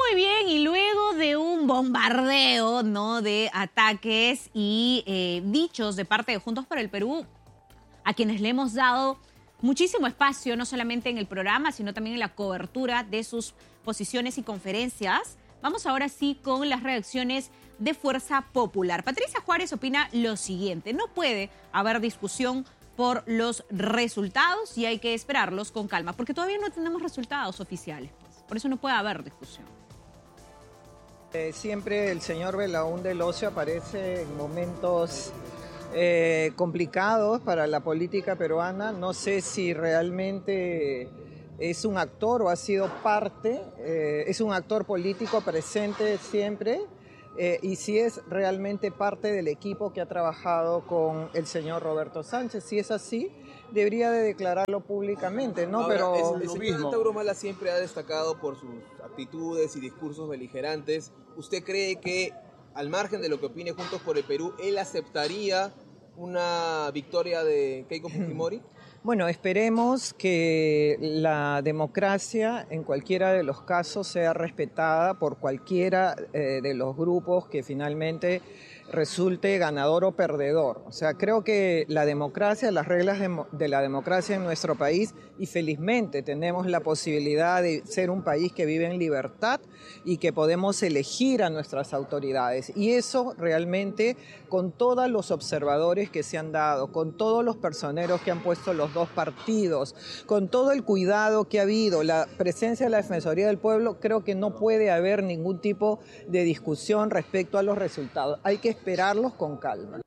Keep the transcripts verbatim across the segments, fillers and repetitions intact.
Muy bien, y luego de un bombardeo, ¿no?, de ataques y eh, dichos de parte de Juntos por el Perú, a quienes le hemos dado muchísimo espacio, no solamente en el programa, sino también en la cobertura de sus posiciones y conferencias, vamos ahora sí con las reacciones de Fuerza Popular. Patricia Juárez opina lo siguiente: no puede haber discusión por los resultados y hay que esperarlos con calma, porque todavía no tenemos resultados oficiales. Por eso no puede haber discusión. Eh, siempre el señor Belaúnde Locio aparece en momentos eh, complicados para la política peruana. No sé si realmente es un actor o ha sido parte, eh, es un actor político presente siempre, eh, y si es realmente parte del equipo que ha trabajado con el señor Roberto Sánchez. Si es así, debería de declararlo públicamente, ¿no? Ahora, Pero el, el señor Antauro Humala siempre ha destacado por sus actitudes y discursos beligerantes. ¿Usted cree que, al margen de lo que opine Juntos por el Perú, él aceptaría una victoria de Keiko Fujimori? Bueno, esperemos que la democracia en cualquiera de los casos sea respetada por cualquiera eh, de los grupos que finalmente resulte ganador o perdedor. O sea, creo que la democracia, las reglas de, de la democracia en nuestro país, y felizmente tenemos la posibilidad de ser un país que vive en libertad y que podemos elegir a nuestras autoridades. Y eso realmente, con todos los observadores que se han dado, con todos los personeros que han puesto los dos partidos, con todo el cuidado que ha habido, la presencia de la Defensoría del Pueblo, creo que no puede haber ningún tipo de discusión respecto a los resultados. Hay que esperarlos con calma.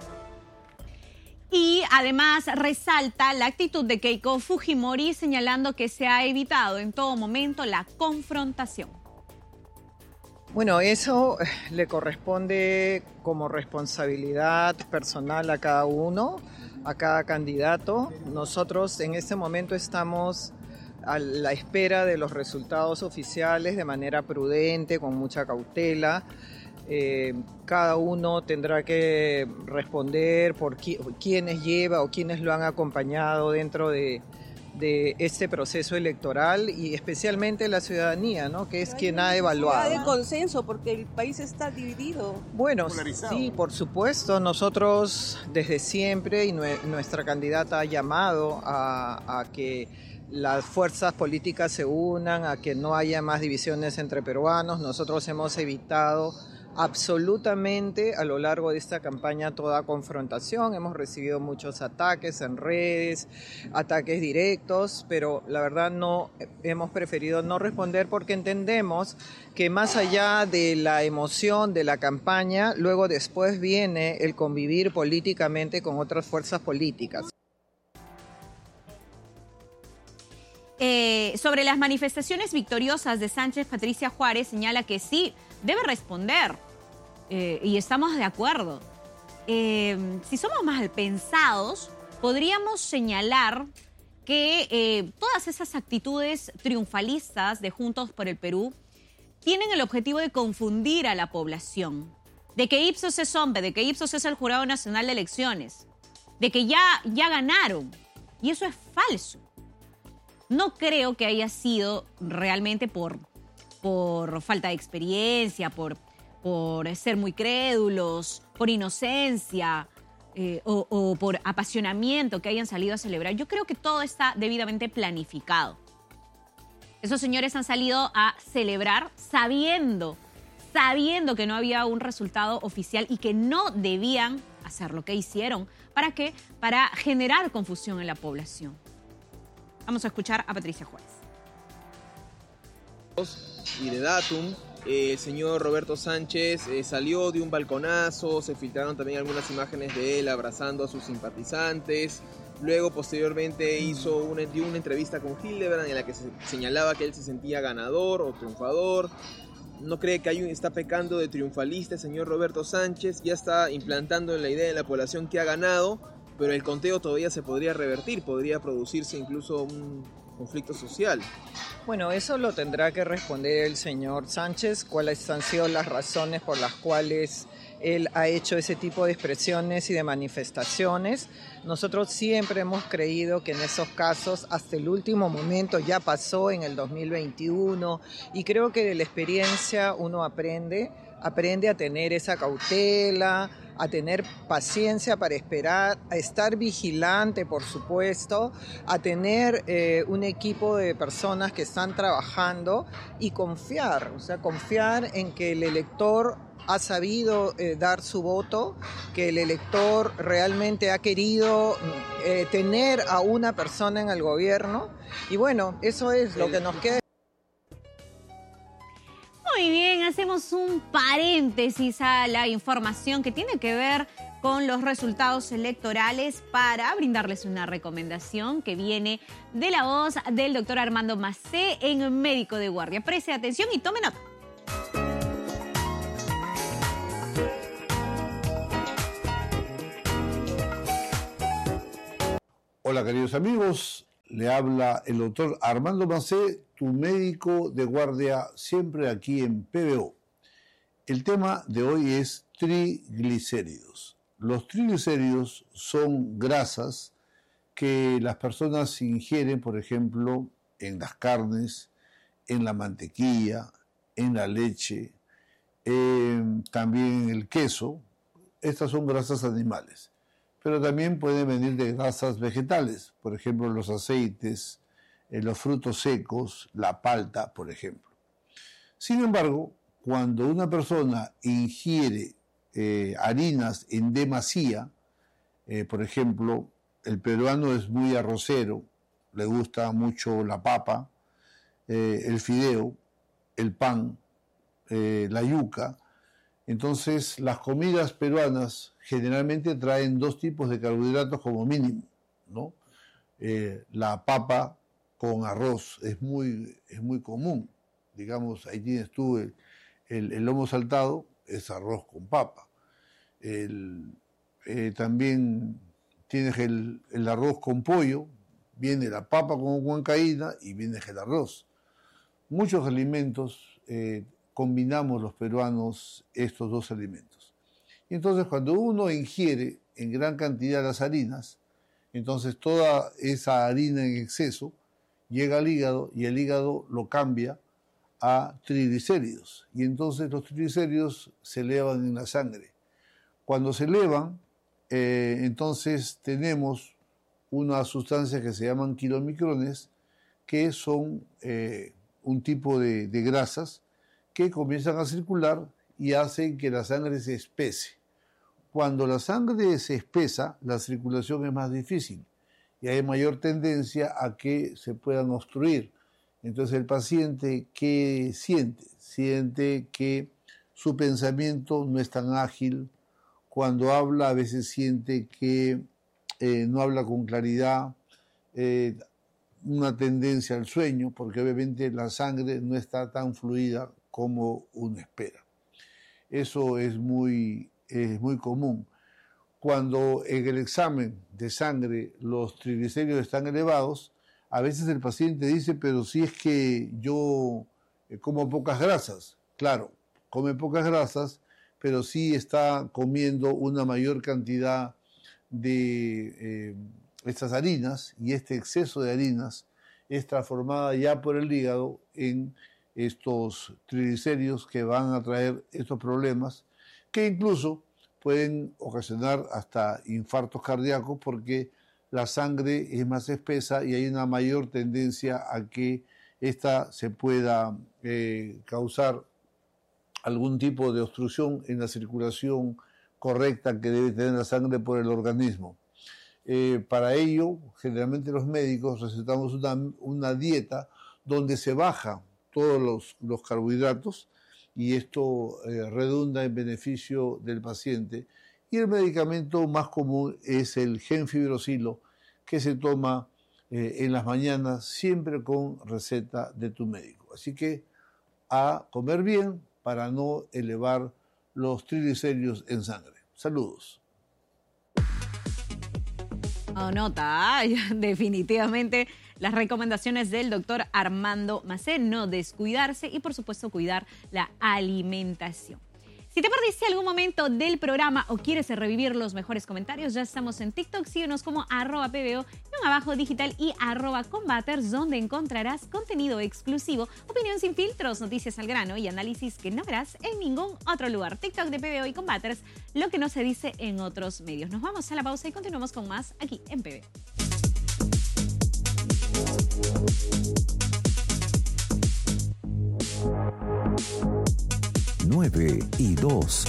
Y además resalta la actitud de Keiko Fujimori, señalando que se ha evitado en todo momento la confrontación. Bueno, eso le corresponde como responsabilidad personal a cada uno, a cada candidato. Nosotros en este momento estamos a la espera de los resultados oficiales de manera prudente, con mucha cautela. Eh, cada uno tendrá que responder por qui quiénes lleva o quiénes lo han acompañado dentro de, de este proceso electoral, y especialmente la ciudadanía, ¿no?, que es quien ha evaluado. Hay de consenso porque el país está dividido. Bueno, sí, por supuesto, nosotros desde siempre, y nuestra candidata ha llamado a, a que las fuerzas políticas se unan, a que no haya más divisiones entre peruanos. Nosotros hemos evitado absolutamente a lo largo de esta campaña toda confrontación. Hemos recibido muchos ataques en redes, ataques directos, pero la verdad no hemos preferido no responder, porque entendemos que más allá de la emoción de la campaña, luego después viene el convivir políticamente con otras fuerzas políticas. Eh, sobre las manifestaciones victoriosas de Sánchez, Patricia Juárez señala que sí, debe responder, eh, y estamos de acuerdo. Eh, si somos mal pensados, podríamos señalar que eh, todas esas actitudes triunfalistas de Juntos por el Perú tienen el objetivo de confundir a la población, de que Ipsos es hombre, de que Ipsos es el Jurado Nacional de Elecciones, de que ya, ya ganaron, y eso es falso. No creo que haya sido realmente por, por falta de experiencia, por, por ser muy crédulos, por inocencia eh, o, o por apasionamiento que hayan salido a celebrar. Yo creo que todo está debidamente planificado. Esos señores han salido a celebrar sabiendo, sabiendo que no había un resultado oficial y que no debían hacer lo que hicieron. ¿Para qué? Para generar confusión en la población. Vamos a escuchar a Patricia Juárez. Y de Datum, eh, el señor Roberto Sánchez eh, salió de un balconazo, se filtraron también algunas imágenes de él abrazando a sus simpatizantes. Luego, posteriormente, hizo una, dio una entrevista con Hildebrand en la que se señalaba que él se sentía ganador o triunfador. ¿No cree que hay un, está pecando de triunfalista el señor Roberto Sánchez? Ya está implantando en la idea de la población que ha ganado, pero el conteo todavía se podría revertir, podría producirse incluso un conflicto social. Bueno, eso lo tendrá que responder el señor Sánchez, cuáles han sido las razones por las cuales él ha hecho ese tipo de expresiones y de manifestaciones. Nosotros siempre hemos creído que en esos casos, hasta el último momento, ya pasó en el dos mil veintiuno, y creo que de la experiencia uno aprende, aprende a tener esa cautela, a tener paciencia para esperar, a estar vigilante, por supuesto, a tener eh, un equipo de personas que están trabajando y confiar, o sea, confiar en que el elector ha sabido eh, dar su voto, que el elector realmente ha querido eh, tener a una persona en el gobierno, y bueno, eso es lo que nos queda. Muy bien, hacemos un paréntesis a la información que tiene que ver con los resultados electorales para brindarles una recomendación que viene de la voz del doctor Armando Macé en Médico de Guardia. Preste atención y tome nota. Hola, queridos amigos. Le habla el doctor Armando Macé, tu médico de guardia, siempre aquí en P B O. El tema de hoy es triglicéridos. Los triglicéridos son grasas que las personas ingieren, por ejemplo, en las carnes, en la mantequilla, en la leche, eh, también en el queso. Estas son grasas animales. Pero también pueden venir de grasas vegetales, por ejemplo, los aceites, eh, los frutos secos, la palta, por ejemplo. Sin embargo, cuando una persona ingiere eh, harinas en demasía, eh, por ejemplo, el peruano es muy arrocero, le gusta mucho la papa, eh, el fideo, el pan, eh, la yuca. Entonces, las comidas peruanas generalmente traen dos tipos de carbohidratos como mínimo, ¿no? Eh, la papa con arroz es muy, es muy común. Digamos, ahí tienes tú el, el, el lomo saltado, es arroz con papa. El, eh, también tienes el, el arroz con pollo, viene la papa con huancaína y viene el arroz. Muchos alimentos eh, combinamos los peruanos estos dos alimentos. Y entonces cuando uno ingiere en gran cantidad las harinas, entonces toda esa harina en exceso llega al hígado y el hígado lo cambia a triglicéridos. Y entonces los triglicéridos se elevan en la sangre. Cuando se elevan, eh, entonces tenemos unas sustancias que se llaman kilomicrones, que son eh, un tipo de, de grasas que comienzan a circular y hacen que la sangre se espese. Cuando la sangre se espesa, la circulación es más difícil y hay mayor tendencia a que se puedan obstruir. Entonces el paciente, ¿qué siente? Siente que su pensamiento no es tan ágil. Cuando habla, a veces siente que eh, no habla con claridad, eh, una tendencia al sueño, porque obviamente la sangre no está tan fluida como uno espera. Eso es muy, es muy común. Cuando en el examen de sangre los triglicéridos están elevados, a veces el paciente dice, pero si es que yo como pocas grasas. Claro, come pocas grasas, pero sí está comiendo una mayor cantidad de eh, estas harinas, y este exceso de harinas es transformada ya por el hígado en estos triglicéridos que van a traer estos problemas que incluso pueden ocasionar hasta infartos cardíacos porque la sangre es más espesa y hay una mayor tendencia a que esta se pueda eh, causar algún tipo de obstrucción en la circulación correcta que debe tener la sangre por el organismo. Eh, para ello, generalmente los médicos recetamos una, una dieta donde se baja todos los, los carbohidratos y esto eh, redunda en beneficio del paciente. Y el medicamento más común es el gemfibrosilo, que se toma eh, en las mañanas siempre con receta de tu médico. Así que a comer bien para no elevar los triglicéridos en sangre. Saludos. Oh, nota, ay, definitivamente las recomendaciones del doctor Armando Macé, no descuidarse y por supuesto cuidar la alimentación. Si te perdiste algún momento del programa o quieres revivir los mejores comentarios, ya estamos en TikTok. Síguenos como arroba pbo, abajo digital y arroba combaters, donde encontrarás contenido exclusivo, opinión sin filtros, noticias al grano y análisis que no verás en ningún otro lugar. TikTok de P B O y Combaters, lo que no se dice en otros medios. Nos vamos a la pausa y continuamos con más aquí en P B O. nueve y dos.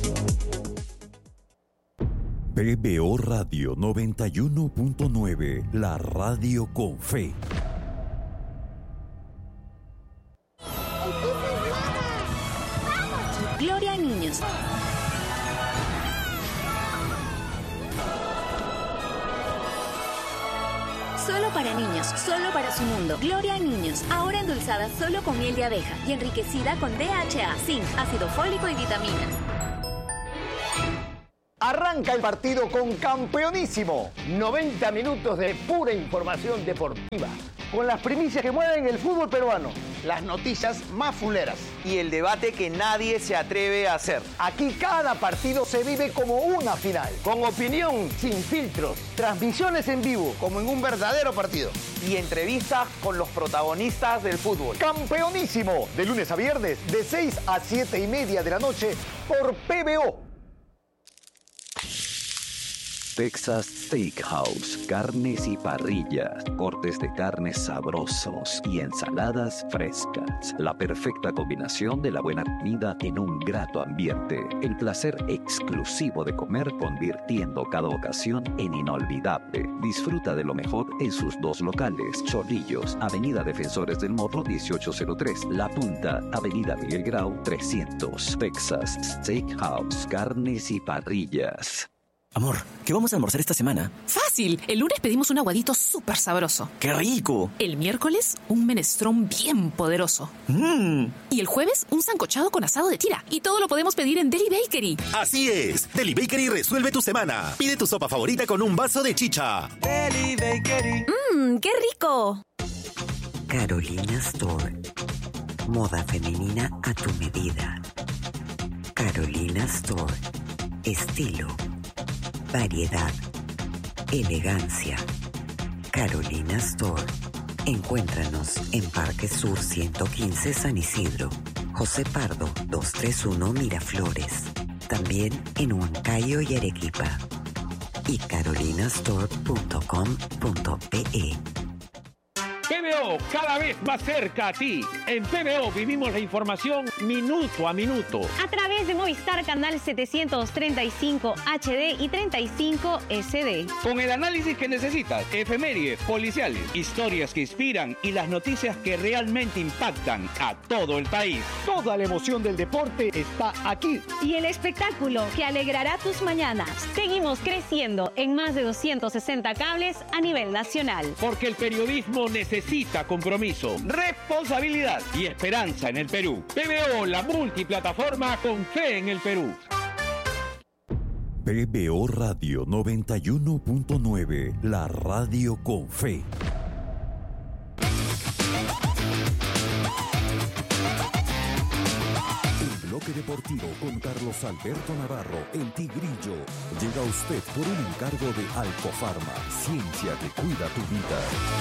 P B O Radio noventa y uno punto nueve, la radio con fe. Gloria a niños. Solo para niños, solo para su mundo. Gloria a niños, ahora endulzada solo con miel de abeja y enriquecida con D H A, zinc, ácido fólico y vitaminas. Arranca el partido con Campeonísimo. noventa minutos de pura información deportiva, con las primicias que mueven el fútbol peruano, las noticias más fuleras y el debate que nadie se atreve a hacer. Aquí cada partido se vive como una final, con opinión sin filtros, transmisiones en vivo como en un verdadero partido y entrevistas con los protagonistas del fútbol. Campeonísimo, de lunes a viernes, de seis a siete y media de la noche por P B O. Texas Steakhouse, carnes y parrillas, cortes de carnes sabrosos y ensaladas frescas. La perfecta combinación de la buena comida en un grato ambiente. El placer exclusivo de comer, convirtiendo cada ocasión en inolvidable. Disfruta de lo mejor en sus dos locales: Chorrillos, Avenida Defensores del Morro dieciocho cero tres, La Punta, Avenida Miguel Grau trescientos. Texas Steakhouse, carnes y parrillas. Amor, ¿qué vamos a almorzar esta semana? ¡Fácil! El lunes pedimos un aguadito súper sabroso. ¡Qué rico! El miércoles, un menestrón bien poderoso. ¡Mmm! Y el jueves, un sancochado con asado de tira. Y todo lo podemos pedir en Deli Bakery. ¡Así es! Deli Bakery resuelve tu semana. Pide tu sopa favorita con un vaso de chicha. Deli Bakery. ¡Mmm! ¡Qué rico! Carolina Store. Moda femenina a tu medida. Carolina Store. Estilo. Variedad, elegancia. Carolina Store. Encuéntranos en Parque Sur ciento quince San Isidro, José Pardo doscientos treinta y uno Miraflores. También en Huancayo y Arequipa. Y carolinastore punto com punto pe. P B O, cada vez más cerca a ti. En P B O vivimos la información minuto a minuto. A través de Movistar Canal setecientos treinta y cinco H D y treinta y cinco S D. Con el análisis que necesitas, efemérides, policiales, historias que inspiran y las noticias que realmente impactan a todo el país. Toda la emoción del deporte está aquí. Y el espectáculo que alegrará tus mañanas. Seguimos creciendo en más de doscientos sesenta cables a nivel nacional. Porque el periodismo necesita Necesita compromiso, responsabilidad y esperanza en el Perú. P B O, la multiplataforma con fe en el Perú. P B O Radio noventa y uno punto nueve, la radio con fe. El bloque deportivo con Carlos Alberto Navarro, el Tigrillo, llega a usted por un encargo de Alcofarma, ciencia que cuida tu vida.